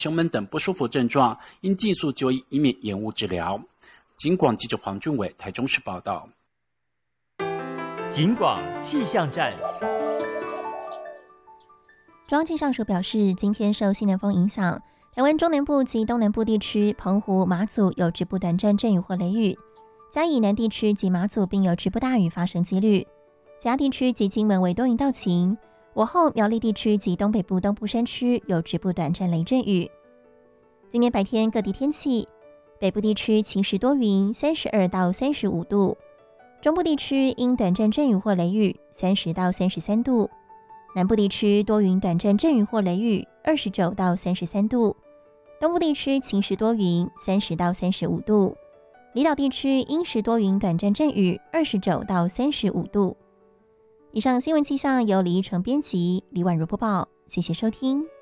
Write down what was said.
胸闷等不舒服症状，应尽速就医，以免延误治疗。警广记者黄俊伟台中市报道。 警广气象站。 中央气象署表示，今天受西南风影响，台湾中南部及东南部地区、澎湖、马祖有局部短暂阵雨或雷雨，嘉义南地区及马祖并有局部大雨发生几率，其他地区及金门为多云到晴。午后苗栗地区及东北部东部山区有局部短暂雷阵雨。今天白天各地天气，北部地区晴时多云，32到35度；中部地区因短暂阵雨或雷雨，30到33度；南部地区多云短暂阵雨或雷雨，29到33度；东部地区晴时多云，30到35度；离岛地区阴时多云短暂阵雨，29到35度。以上新闻气象由李依晨编辑，李婉如播报，谢谢收听。